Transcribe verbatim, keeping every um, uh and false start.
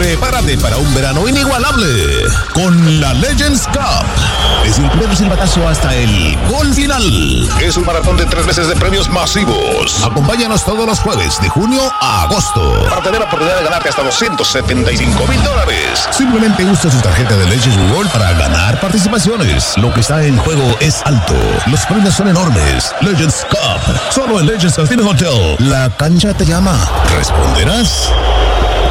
Prepárate para un verano inigualable con la Legends Cup. Desde el primer silbatazo hasta el gol final. Es un maratón de tres meses de premios masivos. Acompáñanos todos los jueves de junio a agosto para tener la oportunidad de ganarte hasta doscientos setenta y cinco mil dólares. Simplemente usa su tarjeta de Legends World para ganar participaciones. Lo que está en juego es alto. Los premios son enormes. Legends Cup. Solo en Legends Casino Hotel. La cancha te llama. ¿Responderás?